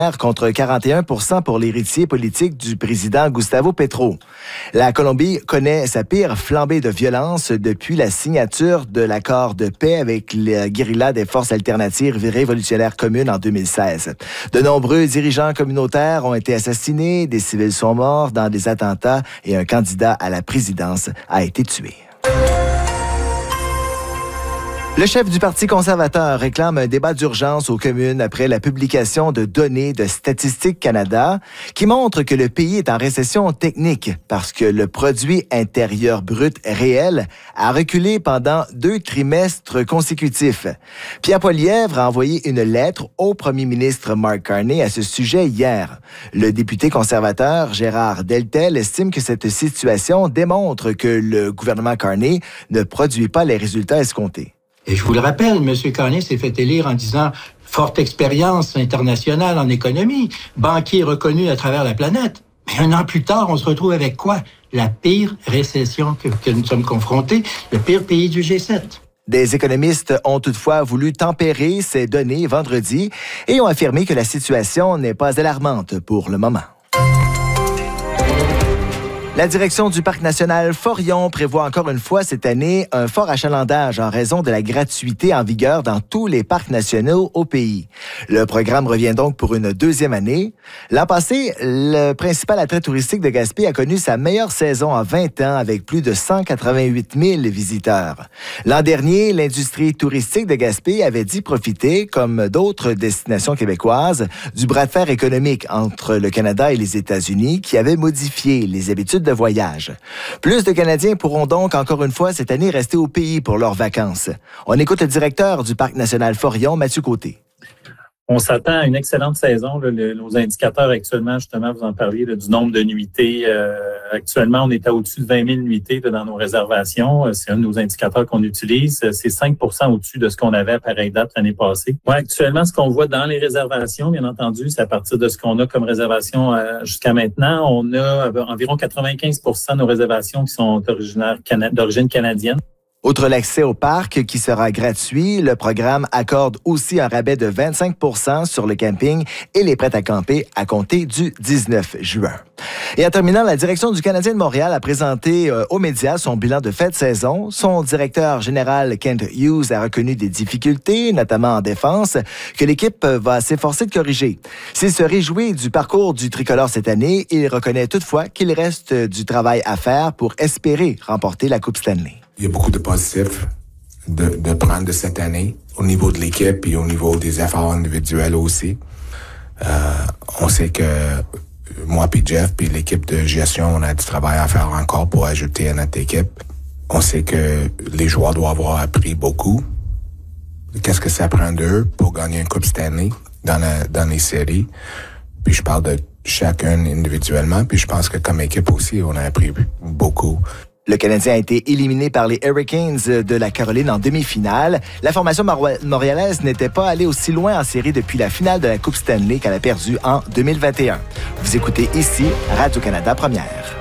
contre 41% pour l'héritier politique du président Gustavo Petro. La Colombie connaît sa pire flambée de violence depuis la signature de l'accord de paix avec la guérilla des forces alternatives révolutionnaires communes en 2016. De nombreux dirigeants communautaires ont été assassinés, des civils sont morts dans des attentats et un candidat à la présidence a été tué. Le chef du Parti conservateur réclame un débat d'urgence aux communes après la publication de données de Statistique Canada qui montrent que le pays est en récession technique parce que le produit intérieur brut réel a reculé pendant 2 trimestres consécutifs. Pierre Poilievre a envoyé une lettre au premier ministre Mark Carney à ce sujet hier. Le député conservateur Gérard Deltel estime que cette situation démontre que le gouvernement Carney ne produit pas les résultats escomptés. Et je vous le rappelle, M. Carney s'est fait élire en disant « forte expérience internationale en économie, banquier reconnu à travers la planète ». Mais 1 an plus tard, on se retrouve avec quoi? La pire récession que nous sommes confrontés, le pire pays du G7. Des économistes ont toutefois voulu tempérer ces données vendredi et ont affirmé que la situation n'est pas alarmante pour le moment. La direction du Parc national Forillon prévoit encore une fois cette année un fort achalandage en raison de la gratuité en vigueur dans tous les parcs nationaux au pays. Le programme revient donc pour une 2e année. L'an passé, le principal attrait touristique de Gaspé a connu sa meilleure saison en 20 ans avec plus de 188 000 visiteurs. L'an dernier, l'industrie touristique de Gaspé avait dit profiter, comme d'autres destinations québécoises, du bras de fer économique entre le Canada et les États-Unis qui avait modifié les habitudes de voyage. Plus de Canadiens pourront donc encore une fois cette année rester au pays pour leurs vacances. On écoute le directeur du Parc national Forillon, Mathieu Côté. On s'attend à une excellente saison. Nos indicateurs actuellement, justement, vous en parliez, du nombre de nuitées. Actuellement, on est à au-dessus de 20 000 nuitées dans nos réservations. C'est un de nos indicateurs qu'on utilise. C'est 5 % au-dessus de ce qu'on avait à pareille date l'année passée. Ouais, actuellement, ce qu'on voit dans les réservations, bien entendu, c'est à partir de ce qu'on a comme réservation jusqu'à maintenant. On a environ 95 % de nos réservations qui sont d'origine canadienne. Outre l'accès au parc qui sera gratuit, le programme accorde aussi un rabais de 25 % sur le camping et les prêts à camper à compter du 19 juin. Et en terminant, la direction du Canadien de Montréal a présenté aux médias son bilan de fin de saison. Son directeur général, Kent Hughes, a reconnu des difficultés, notamment en défense, que l'équipe va s'efforcer de corriger. S'il se réjouit du parcours du tricolore cette année, il reconnaît toutefois qu'il reste du travail à faire pour espérer remporter la Coupe Stanley. Il y a beaucoup de positifs de prendre de cette année au niveau de l'équipe et au niveau des efforts individuels aussi. On sait que moi puis Jeff puis l'équipe de gestion, on a du travail à faire encore pour ajouter à notre équipe. On sait que les joueurs doivent avoir appris beaucoup. Qu'est-ce que ça prend d'eux pour gagner une Coupe Stanley dans les séries. Puis je parle de chacun individuellement. Puis je pense que comme équipe aussi, on a appris beaucoup. Le Canadien a été éliminé par les Hurricanes de la Caroline en demi-finale. La formation montréalaise n'était pas allée aussi loin en série depuis la finale de la Coupe Stanley qu'elle a perdue en 2021. Vous écoutez ici Radio-Canada Première.